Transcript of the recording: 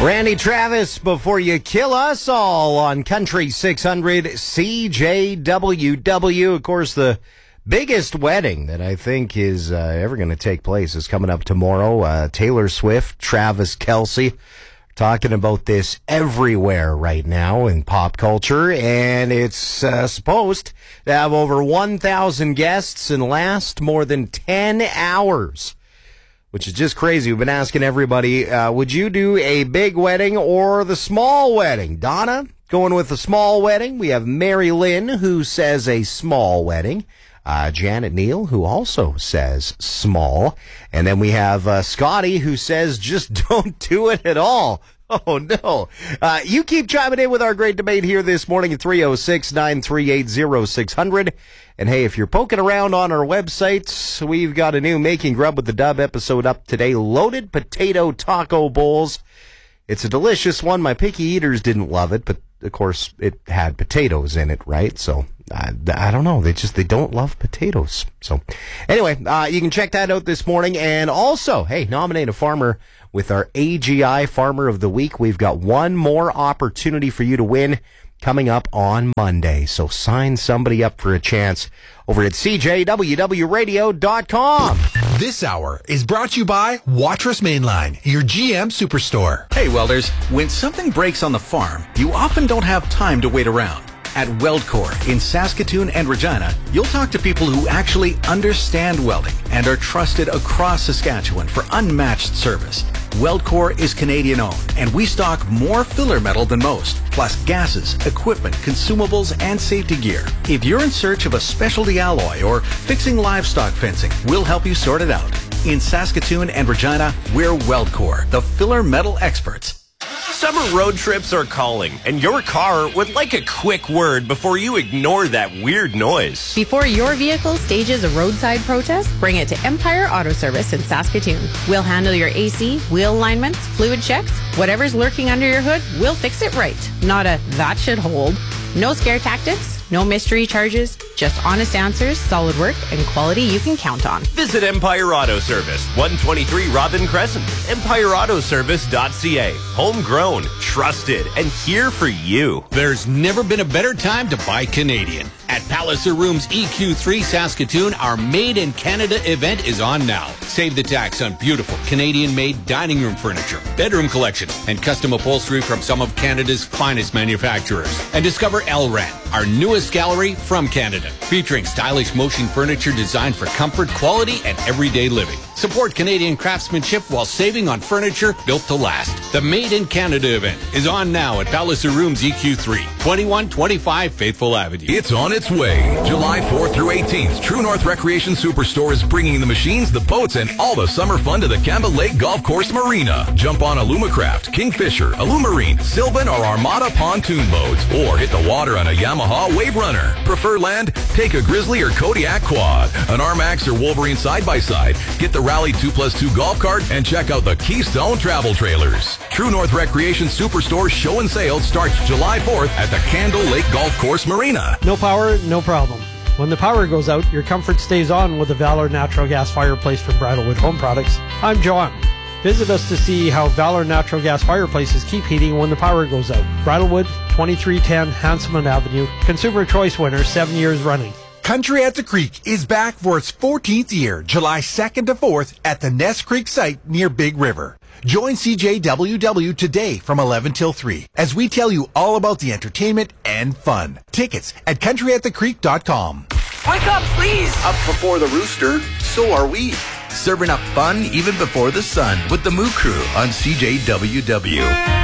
Randy Travis, Before You Kill Us All on Country 600 CJWW. Of course, the biggest wedding that I think is ever going to take place is coming up tomorrow. Taylor Swift, Travis Kelce, talking about this everywhere right now in pop culture, and it's supposed to have over 1,000 guests and last more than 10 hours. Which is just crazy. We've been asking everybody, would you do a big wedding or the small wedding? Donna, going with the small wedding. We have Mary Lynn, who says a small wedding. Janet Neal, who also says small. And then we have Scotty, who says just don't do it at all. Oh, no. You keep chiming in with our great debate here this morning at 306-938-0600. And hey, if you're poking around on our websites, we've got a new Making Grub with the Dub episode up today. Loaded potato taco bowls. It's a delicious one. My picky eaters didn't love it, but of course it had potatoes in it, right? So I don't know. They don't love potatoes. So anyway, you can check that out this morning. And also, hey, nominate a farmer with our AGI Farmer of the Week. We've got one more opportunity for you to win coming up on Monday. So sign somebody up for a chance over at CJWWRadio.com. This hour is brought to you by Watrous Mainline, your GM Superstore. Hey, welders, when something breaks on the farm, you often don't have time to wait around. At WeldCore in Saskatoon and Regina, you'll talk to people who actually understand welding and are trusted across Saskatchewan for unmatched service. WeldCore is Canadian-owned, and we stock more filler metal than most, plus gases, equipment, consumables, and safety gear. If you're in search of a specialty alloy or fixing livestock fencing, we'll help you sort it out. In Saskatoon and Regina, we're WeldCore, the filler metal experts. Summer road trips are calling, and your car would like a quick word before you ignore that weird noise. Before your vehicle stages a roadside protest, bring it to Empire Auto Service in Saskatoon. We'll handle your AC, wheel alignments, fluid checks, whatever's lurking under your hood, we'll fix it right. Not a that should hold. No scare tactics, no mystery charges, just honest answers, solid work, and quality you can count on. Visit Empire Auto Service, 123 Robin Crescent, empireautoservice.ca. Homegrown, trusted, and here for you. There's never been a better time to buy Canadian. At Palliser Rooms EQ3 Saskatoon, our Made in Canada event is on now. Save the tax on beautiful Canadian-made dining room furniture, bedroom collection, and custom upholstery from some of Canada's finest manufacturers. And discover Elran, our newest gallery from Canada, featuring stylish motion furniture designed for comfort, quality, and everyday living. Support Canadian craftsmanship while saving on furniture built to last. The Made in Canada event is on now at Palliser Rooms EQ3, 2125 Faithful Avenue. It's on its way. July 4th through 18th, True North Recreation Superstore is bringing the machines, the boats, and all the summer fun to the Campbell Lake Golf Course Marina. Jump on Alumacraft, Kingfisher, Alumarine, Sylvan, or Armada pontoon boats, or hit the water on a Yamaha Wave Runner. Prefer land? Take a Grizzly or Kodiak quad, an RMAX or Wolverine side-by-side. Get the Rally 2+2 golf cart and check out the Keystone travel trailers. True North Recreation Superstore show and sale starts July 4th at the Candle Lake Golf Course Marina. No power, no problem. When the power goes out, your comfort stays on with the Valor Natural Gas Fireplace from Bridlewood Home Products. I'm John. Visit us to see how Valor Natural Gas Fireplaces keep heating when the power goes out. Bridlewood, 2310 Hanselman Avenue. Consumer Choice winner 7 years running. Country at the Creek is back for its 14th year, July 2nd to 4th at the Ness Creek site near Big River. Join CJWW today from 11 till 3 as we tell you all about the entertainment and fun. Tickets at countryatthecreek.com. Wake up, please! Up before the rooster, so are we. Serving up fun even before the sun with the Moo Crew on CJWW.